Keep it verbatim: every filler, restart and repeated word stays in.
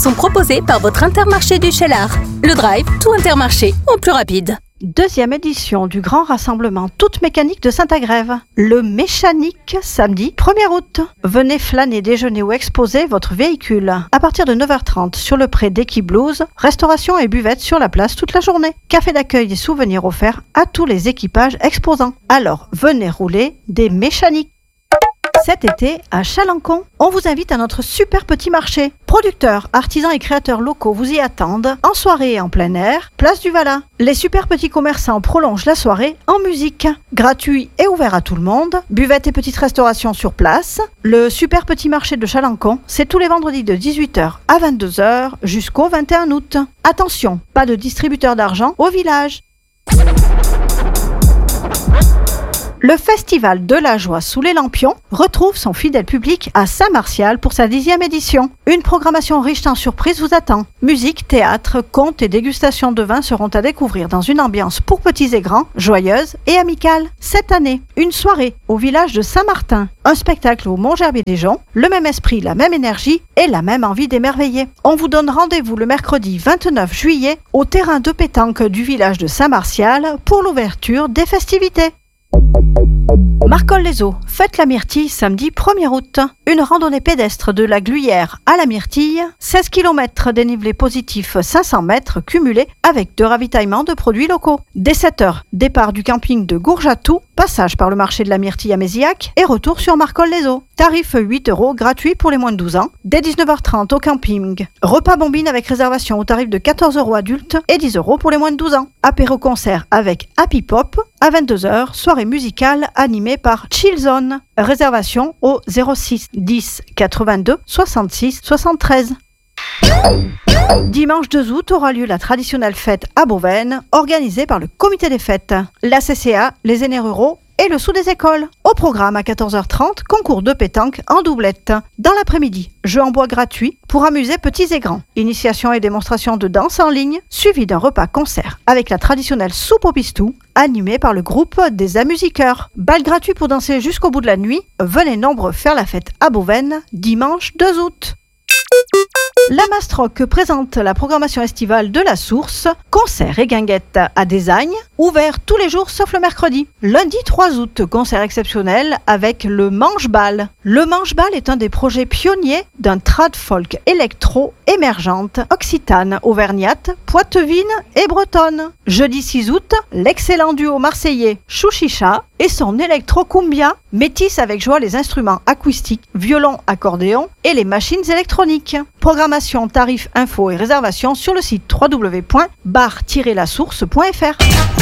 Sont proposés par votre Intermarché du Cheylard. Le Drive, tout Intermarché, en plus rapide. Deuxième édition du grand rassemblement toute mécanique de Saint-Agrève. Le Méchanique, samedi premier août. Venez flâner, déjeuner ou exposer votre véhicule. À partir de neuf heures trente sur le pré d'Equiblouse, restauration et buvette sur la place toute la journée. Café d'accueil et souvenirs offerts à tous les équipages exposants. Alors, venez rouler des Méchaniques. Cet été, à Chalancon, on vous invite à notre super petit marché. Producteurs, artisans et créateurs locaux vous y attendent, en soirée et en plein air, place du Vala. Les super petits commerçants prolongent la soirée en musique. Gratuit et ouvert à tout le monde, buvette et petite restauration sur place. Le super petit marché de Chalancon, c'est tous les vendredis de dix-huit heures à vingt-deux heures jusqu'au vingt et un août. Attention, pas de distributeur d'argent au village. Le Festival de la Joie sous les Lampions retrouve son fidèle public à Saint-Martial pour sa dixième édition. Une programmation riche en surprises vous attend. Musique, théâtre, contes et dégustation de vin seront à découvrir dans une ambiance pour petits et grands, joyeuse et amicale. Cette année, une soirée au village de Saint-Martin, un spectacle au Mont-Gerbier-des-Joncs, le même esprit, la même énergie et la même envie d'émerveiller. On vous donne rendez-vous le mercredi vingt-neuf juillet au terrain de pétanque du village de Saint-Martial pour l'ouverture des festivités. Marcol-les-Eaux, fête la Myrtille samedi premier août. Une randonnée pédestre de la Gluyère à la Myrtille, seize kilomètres dénivelé positif cinq cents mètres cumulés avec de ravitaillement de produits locaux. Dès sept heures, départ du camping de Gourjatou, passage par le marché de la Myrtille à Mézillac et retour sur Marcol-les-Eaux. Tarif huit euros, gratuit pour les moins de douze ans. Dès dix-neuf heures trente au camping. Repas bombine avec réservation au tarif de quatorze euros adultes et dix euros pour les moins de douze ans. Apéro-concert avec Happy Pop. À vingt-deux heures, soirée musicale animée par Chillzone. Réservation au zéro six dix quatre-vingt-deux soixante-six soixante-treize. Dimanche deux août aura lieu la traditionnelle fête à Beauvaine, organisée par le comité des fêtes, la C C A, les aînés ruraux et le sous des écoles. Au programme à quatorze heures trente, concours de pétanque en doublette. Dans l'après-midi, jeux en bois gratuits pour amuser petits et grands. Initiation et démonstration de danse en ligne, suivi d'un repas-concert avec la traditionnelle soupe au pistou, animée par le groupe des Amusiqueurs. Bal gratuit pour danser jusqu'au bout de la nuit. Venez nombreux faire la fête à Beauvaine, dimanche deux août. La Mastroc présente la programmation estivale de la Source, concerts et guinguettes à Désagne, ouvert tous les jours sauf le mercredi. Lundi trois août, concert exceptionnel avec le Manche-Bal. Le Manche-Bal est un des projets pionniers d'un trad folk électro émergente occitane, auvergnate, poitevine et bretonne. Jeudi six août, l'excellent duo marseillais Chouchicha et son électro-cumbia métissent avec joie les instruments acoustiques, violon, accordéon et les machines électroniques. Programmation, tarifs, infos et réservations sur le site w w w point bar tiret la source point f r.